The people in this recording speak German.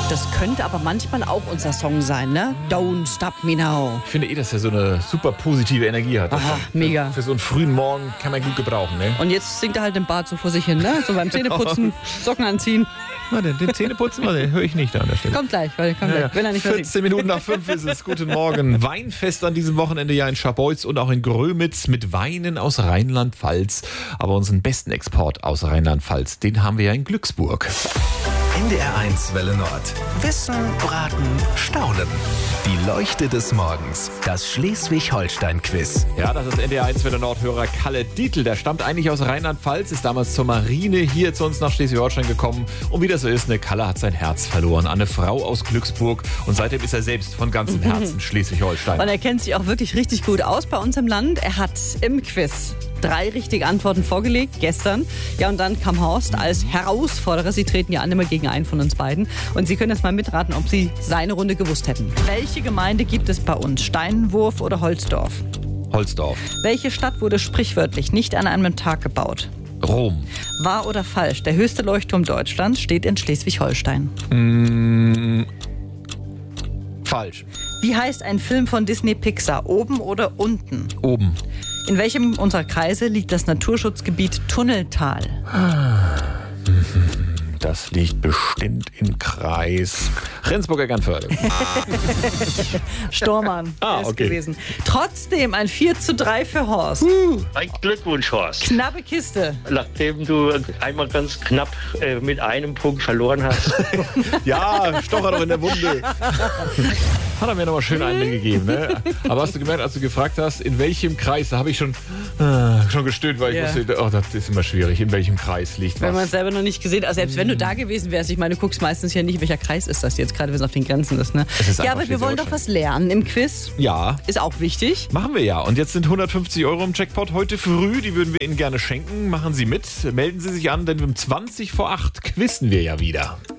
Das könnte aber manchmal auch unser Song sein, ne? Don't Stop Me Now. Ich finde dass er so eine super positive Energie hat. Aha, mega. Für so einen frühen Morgen kann man gut gebrauchen, ne? Und jetzt singt er halt im Bad so vor sich hin, ne? So beim Zähneputzen, Socken anziehen. Warte, den Zähneputzen, den höre ich nicht an der Stelle. Kommt gleich, wenn er nicht mehr singt. 14 Minuten nach 5 ist es. Guten Morgen. Weinfest an diesem Wochenende ja in Scharbeutz und auch in Grömitz mit Weinen aus Rheinland-Pfalz. Aber unseren besten Export aus Rheinland-Pfalz, den haben wir ja in Glücksburg. NDR1 Welle Nord. Wissen, Braten, Staunen. Die Leuchte des Morgens. Das Schleswig-Holstein-Quiz. Ja, das ist NDR1 Welle Nord-Hörer Kalle Dietl. Der stammt eigentlich aus Rheinland-Pfalz, ist damals zur Marine hier zu uns nach Schleswig-Holstein gekommen. Und wie das so ist, ne, Kalle hat sein Herz verloren an eine Frau aus Glücksburg. Und seitdem ist er selbst von ganzem Herzen Schleswig-Holstein. Und er kennt sich auch wirklich richtig gut aus bei uns im Land. Er hat im Quiz 3 richtige Antworten vorgelegt, gestern. Ja, und dann kam Horst als Herausforderer. Sie treten ja an immer gegen einen von uns beiden. Und Sie können jetzt mal mitraten, ob Sie seine Runde gewusst hätten. Welche Gemeinde gibt es bei uns? Steinwurf oder Holzdorf? Holzdorf. Welche Stadt wurde sprichwörtlich nicht an einem Tag gebaut? Rom. Wahr oder falsch? Der höchste Leuchtturm Deutschlands steht in Schleswig-Holstein. Falsch. Wie heißt ein Film von Disney Pixar? Oben oder unten? Oben. In welchem unserer Kreise liegt das Naturschutzgebiet Tunneltal? Das liegt bestimmt im Kreis Rendsburg-Eckernförde. Stormann ist okay. gewesen. Trotzdem ein 4:3 für Horst. Ein Glückwunsch, Horst. Knappe Kiste. Nachdem du einmal ganz knapp mit einem Punkt verloren hast. Ja, Stocher doch in der Wunde. Hat er mir nochmal schön einen gegeben. Ne? Aber hast du gemerkt, als du gefragt hast, in welchem Kreis, da habe ich schon gestöhnt, weil ich wusste, das ist immer schwierig, in welchem Kreis liegt was. Wenn man es selber noch nicht gesehen hat, also selbst wenn du da gewesen wärst, ich meine, du guckst meistens ja nicht, welcher Kreis ist das jetzt, gerade wenn es auf den Grenzen ist. Ne? Ja, aber wir wollen doch was lernen im Quiz. Ja. Ist auch wichtig. Machen wir ja. Und jetzt sind 150 € im Jackpot heute früh, die würden wir Ihnen gerne schenken. Machen Sie mit, melden Sie sich an, denn um 20 vor 8 quizzen wir ja wieder.